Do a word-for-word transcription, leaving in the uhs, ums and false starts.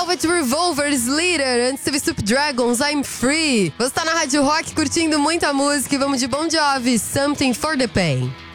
Velvet Revolver's Leader, antes teve Soup Dragons, I'm Free. Você tá na Rádio Rock curtindo muita música e vamos de Bon Jovi, Something for the Pain.